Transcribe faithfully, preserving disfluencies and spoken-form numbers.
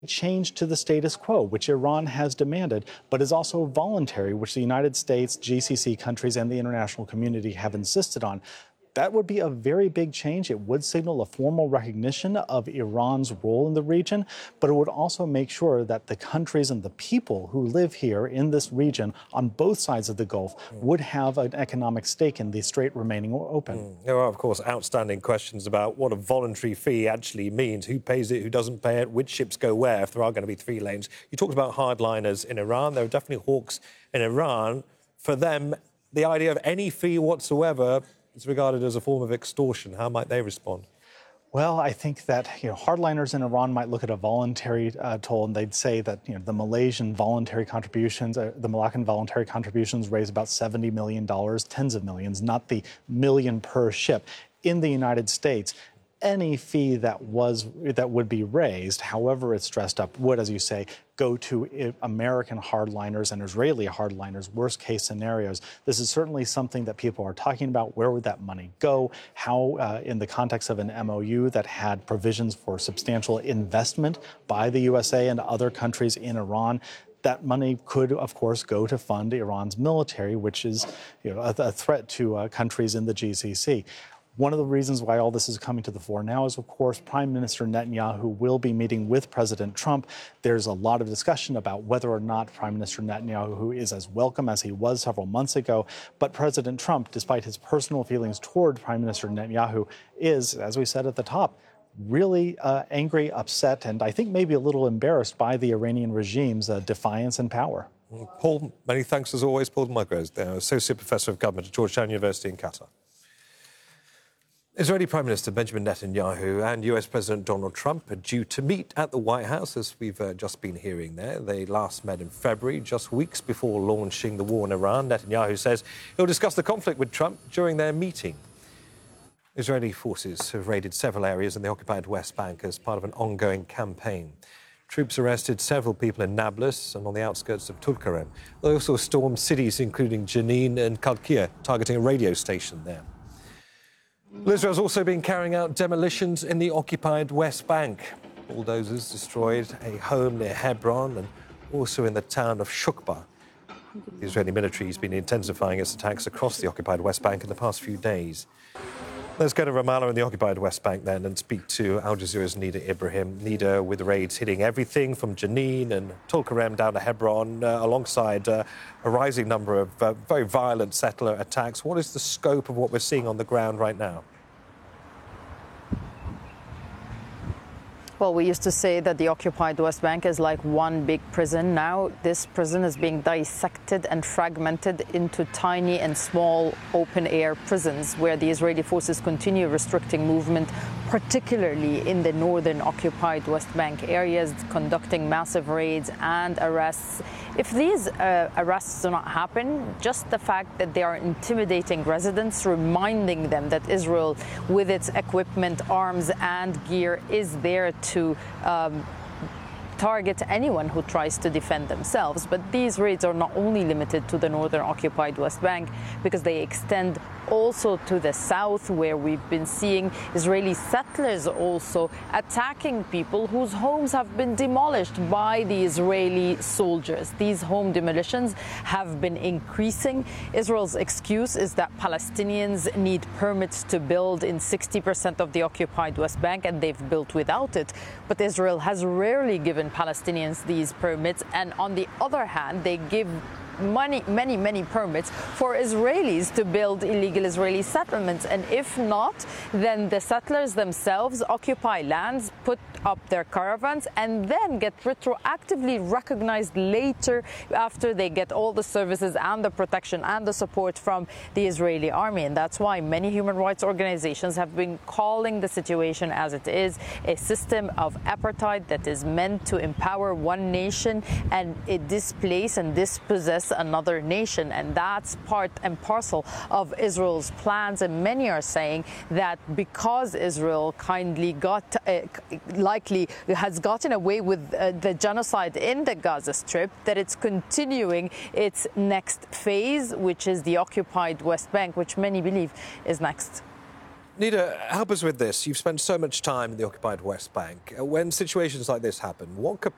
change to the status quo, which Iran has demanded, but is also voluntary, which the United States, G C C countries, and the international community have insisted on. That would be a very big change. It would signal a formal recognition of Iran's role in the region, but it would also make sure that the countries and the people who live here in this region on both sides of the Gulf mm. would have an economic stake in the strait remaining open. Mm. There are, of course, outstanding questions about what a voluntary fee actually means, who pays it, who doesn't pay it, which ships go where, if there are going to be three lanes. You talked about hardliners in Iran. There are definitely hawks in Iran. For them, the idea of any fee whatsoever is regarded as a form of extortion. How might they respond? Well, I think that you know hardliners in Iran might look at a voluntary uh, toll, and they'd say that you know the Malaysian voluntary contributions, uh, the Malaccan voluntary contributions raise about seventy million dollars, tens of millions, not the million per ship. In the United States, any fee that was that would be raised, however it's dressed up, would, as you say, go to American hardliners and Israeli hardliners, worst case scenarios. This is certainly something that people are talking about. Where would that money go? How, uh, in the context of an M O U that had provisions for substantial investment by the U S A and other countries in Iran, that money could, of course, go to fund Iran's military, which is you know, a, a threat to uh, countries in the G C C. One of the reasons why all this is coming to the fore now is, of course, Prime Minister Netanyahu will be meeting with President Trump. There's a lot of discussion about whether or not Prime Minister Netanyahu is as welcome as he was several months ago. But President Trump, despite his personal feelings toward Prime Minister Netanyahu, is, as we said at the top, really uh, angry, upset, and I think maybe a little embarrassed by the Iranian regime's uh, defiance and power. Paul, many thanks as always. Paul Musgrave, Associate Professor of Government at Georgetown University in Qatar. Israeli Prime Minister Benjamin Netanyahu and U S President Donald Trump are due to meet at the White House, as we've uh, just been hearing there. They last met in February, just weeks before launching the war in Iran. Netanyahu says he'll discuss the conflict with Trump during their meeting. Israeli forces have raided several areas in the occupied West Bank as part of an ongoing campaign. Troops arrested several people in Nablus and on the outskirts of Tulkarem. They also stormed cities including Jenin and Kalkia, targeting a radio station there. Israel's also been carrying out demolitions in the occupied West Bank. Bulldozers destroyed a home near Hebron and also in the town of Shukba. The Israeli military has been intensifying its attacks across the occupied West Bank in the past few days. Let's go to Ramallah in the occupied West Bank then and speak to Al Jazeera's Nida Ibrahim. Nida, with raids hitting everything from Jenin and Tulkarem down to Hebron, uh, alongside uh, a rising number of uh, very violent settler attacks. What is the scope of what we're seeing on the ground right now? Well, we used to say that the occupied West Bank is like one big prison. Now this prison is being dissected and fragmented into tiny and small open-air prisons where the Israeli forces continue restricting movement, particularly in the northern occupied West Bank areas, conducting massive raids and arrests. If these uh, arrests do not happen, just the fact that they are intimidating residents, reminding them that Israel, with its equipment, arms and gear, is there to to um, target anyone who tries to defend themselves. But these raids are not only limited to the northern occupied West Bank, because they extend also to the south, where we've been seeing Israeli settlers also attacking people whose homes have been demolished by the Israeli soldiers. These home demolitions have been increasing. Israel's excuse is that Palestinians need permits to build in sixty percent of the occupied West Bank, and they've built without it. But Israel has rarely given Palestinians these permits, and on the other hand, they give Many, many, many permits for Israelis to build illegal Israeli settlements. And if not, then the settlers themselves occupy lands, put up their caravans, and then get retroactively recognized later after they get all the services and the protection and the support from the Israeli army. And that's why many human rights organizations have been calling the situation as it is, a system of apartheid that is meant to empower one nation and it displace and dispossess another nation. And that's part and parcel of Israel's plans. And many are saying that because Israel kindly got, uh, likely has gotten away with uh, the genocide in the Gaza Strip, that it's continuing its next phase, which is the occupied West Bank, which many believe is next. Nida, help us with this. You've spent so much time in the occupied West Bank. When situations like this happen, what capacity